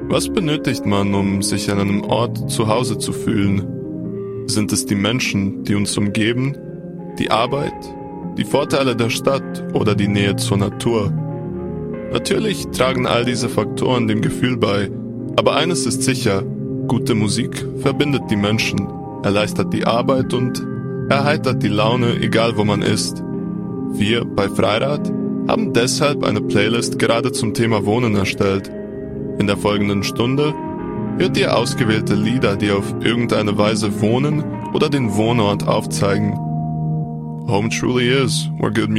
Was benötigt man, um sich an einem Ort zu Hause zu fühlen? Sind es die Menschen, die uns umgeben, die Arbeit, die Vorteile der Stadt oder die Nähe zur Natur? Natürlich tragen all diese Faktoren dem Gefühl bei, aber eines ist sicher: gute Musik verbindet die Menschen, erleichtert die Arbeit und erheitert die Laune, egal wo man ist. Wir bei Freirad haben deshalb eine Playlist gerade zum Thema Wohnen erstellt. In der folgenden Stunde hört ihr ausgewählte Lieder, die auf irgendeine Weise Wohnen oder den Wohnort aufzeigen. Home truly is where good